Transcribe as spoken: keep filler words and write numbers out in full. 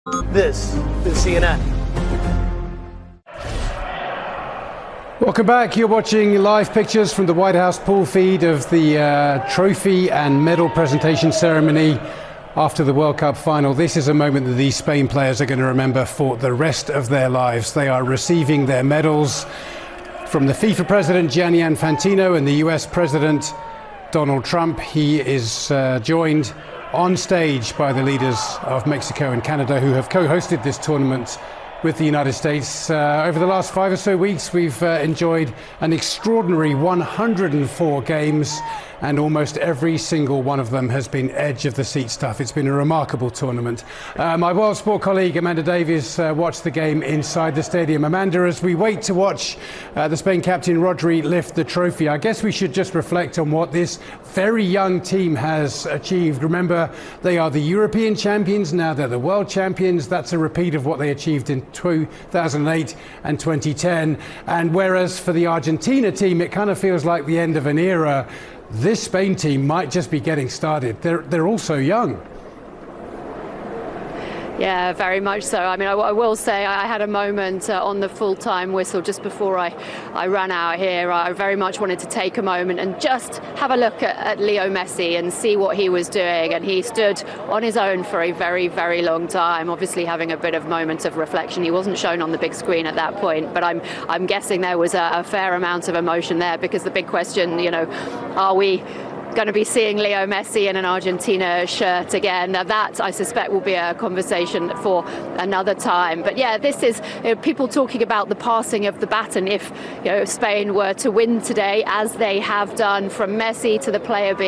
This is C N N. Welcome back. You're watching live pictures from the White House pool feed of the uh, trophy and medal presentation ceremony after the World Cup final. This is a moment that these Spain players are going to remember for the rest of their lives. They are receiving their medals from the FIFA president Gianni Infantino and the U S president Donald Trump. He is uh, joined on stage by the leaders of Mexico and Canada, who have co-hosted this tournament with the United States. Uh, over the last five or so weeks, we've uh, enjoyed an extraordinary one hundred four games, and almost every single one of them has been edge of the seat stuff. It's been a remarkable tournament. Uh, my World Sport colleague Amanda Davies uh, watched the game inside the stadium. Amanda, as we wait to watch uh, the Spain captain Rodri lift the trophy, I guess we should just reflect on what this very young team has achieved. Remember, they are the European champions, now they're the world champions. That's a repeat of what they achieved in two thousand eight and twenty ten. And whereas for the Argentina team, it kind of feels like the end of an era, this Spain team might just be getting started. They're, they're also young. Yeah, very much so. I mean, I, I will say I had a moment uh, on the full-time whistle just before I, I ran out here. I very much wanted to take a moment and just have a look at, at Leo Messi and see what he was doing. And he stood on his own for a very, very long time, obviously having a bit of moment of reflection. He wasn't shown on the big screen at that point, but I'm, I'm guessing there was a, a fair amount of emotion there, because the big question, you know, are we going to be seeing Leo Messi in an Argentina shirt again? Now that, I suspect, will be a conversation for another time. But yeah, this is, you know, people talking about the passing of the baton. If, you know, Spain were to win today, as they have done, from Messi to the player being